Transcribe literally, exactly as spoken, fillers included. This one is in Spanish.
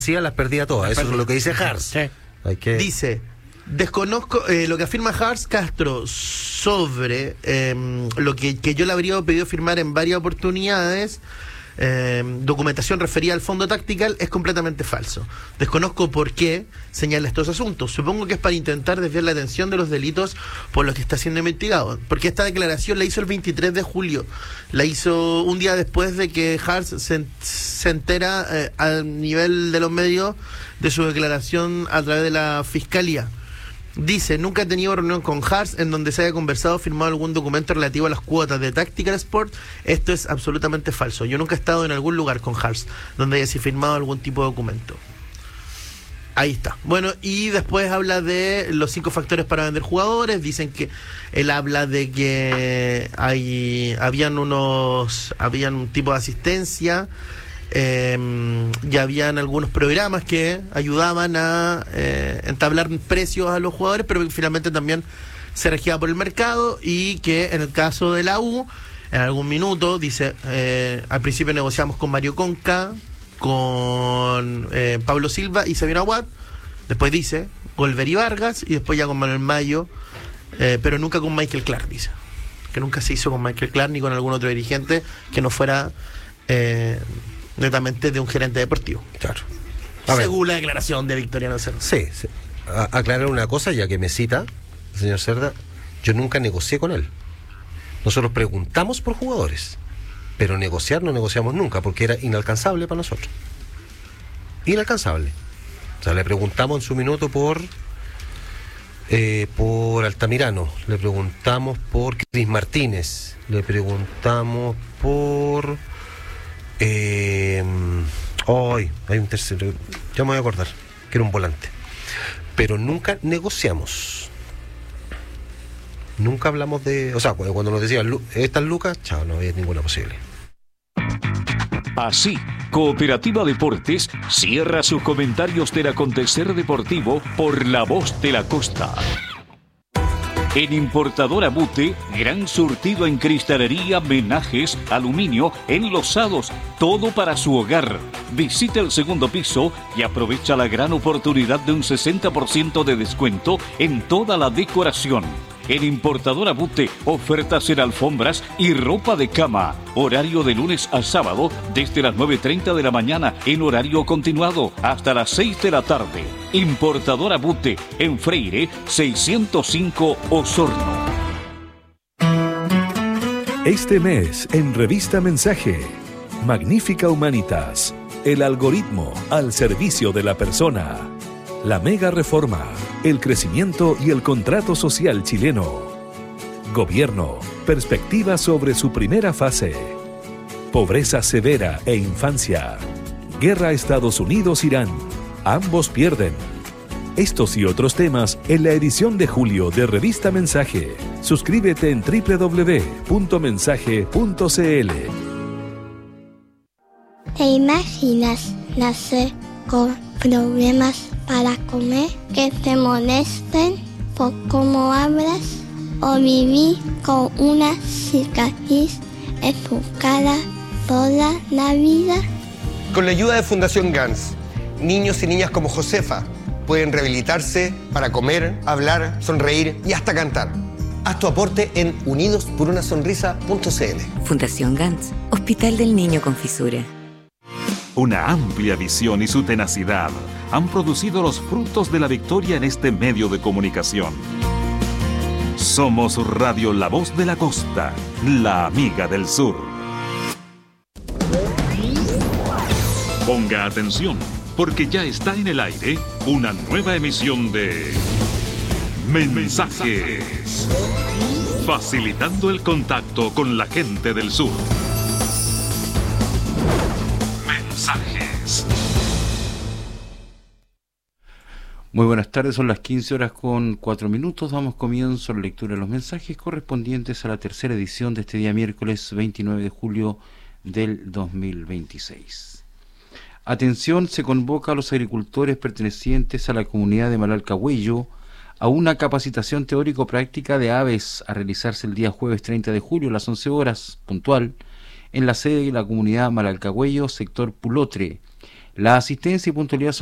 las perdía todas. Eso es lo que dice Hartz. Sí. Hay que... Dice, desconozco eh, lo que afirma Hartz Castro sobre eh, lo que, que yo le habría pedido firmar en varias oportunidades. Eh, documentación referida al fondo Tactical es completamente falso. Desconozco por qué señala estos asuntos. Supongo que es para intentar desviar la atención de los delitos por los que está siendo investigado. Porque esta declaración la hizo el veintitrés de julio. La hizo un día después de que Hartz se, se entera eh, al nivel de los medios de su declaración a través de la Fiscalía. Dice, nunca he tenido reunión con Hartz en donde se haya conversado o firmado algún documento relativo a las cuotas de Tactical Sport. Esto es absolutamente falso. Yo nunca he estado en algún lugar con Hartz donde haya firmado algún tipo de documento. Ahí está. Bueno, y después habla de los cinco factores para vender jugadores. Dicen que él habla de que hay habían unos habían un tipo de asistencia. Eh, ya habían algunos programas que ayudaban a eh, entablar precios a los jugadores, pero que finalmente también se regía por el mercado, y que en el caso de la U, en algún minuto, dice, eh, al principio negociamos con Mario Conca, con eh, Pablo Silva y Xavier Aguad, después dice Golver y Vargas, y después ya con Manuel Mayo, eh, pero nunca con Michael Clark, dice, que nunca se hizo con Michael Clark ni con algún otro dirigente que no fuera eh, netamente de un gerente deportivo. Claro. Según la declaración de Victoriano Cerda. Sí, sí. A- aclarar una cosa, ya que me cita el señor Cerda, yo nunca negocié con él. Nosotros preguntamos por jugadores, pero negociar no negociamos nunca, porque era inalcanzable para nosotros. Inalcanzable. O sea, le preguntamos en su minuto por eh, por Altamirano, le preguntamos por Cris Martínez, le preguntamos por Eh, hoy hay un tercero, ya me voy a acordar, que era un volante, pero nunca negociamos, nunca hablamos de, o sea, cuando, cuando nos decían estas lucas, chao, no había ninguna posible. Así, Cooperativa Deportes cierra sus comentarios del acontecer deportivo por La Voz de la Costa. En Importadora Bute, gran surtido en cristalería, menajes, aluminio, enlosados, todo para su hogar. Visita el segundo piso y aprovecha la gran oportunidad de un sesenta por ciento de descuento en toda la decoración. En Importadora Bute, ofertas en alfombras y ropa de cama. Horario de lunes a sábado desde las nueve y media de la mañana en horario continuado hasta las seis de la tarde. Importadora Bute, en Freire seiscientos cinco, Osorno. Este mes en Revista Mensaje, Magnífica Humanitas, el algoritmo al servicio de la persona. La mega reforma, el crecimiento y el contrato social chileno. Gobierno, perspectiva sobre su primera fase. Pobreza severa e infancia. Guerra Estados Unidos-Irán. Ambos pierden. Estos y otros temas en la edición de julio de Revista Mensaje. Suscríbete en doble u doble u doble u punto mensaje punto c l. ¿Te imaginas nacer con problemas para comer, que te molesten por cómo hablas, o vivir con una cicatriz en tu cara toda la vida? Con la ayuda de Fundación Gans, niños y niñas como Josefa pueden rehabilitarse para comer, hablar, sonreír y hasta cantar. Haz tu aporte en unidos por una sonrisa punto c l. Fundación Gans, Hospital del Niño con Fisura. Una amplia visión y su tenacidad han producido los frutos de la victoria en este medio de comunicación. Somos Radio La Voz de la Costa, la amiga del sur. Ponga atención, porque ya está en el aire una nueva emisión de Mensajes, facilitando el contacto con la gente del sur. Mensajes. Muy buenas tardes, son las quince horas con cuatro minutos. Damos comienzo a la lectura de los mensajes correspondientes a la tercera edición de este día miércoles veintinueve de julio del dos mil veintiséis. Atención, se convoca a los agricultores pertenecientes a la comunidad de Malalcahuello a una capacitación teórico-práctica de aves a realizarse el día jueves treinta de julio a las once horas, puntual, en la sede de la comunidad Malalcahuello, sector Pulotre. La asistencia y puntualidad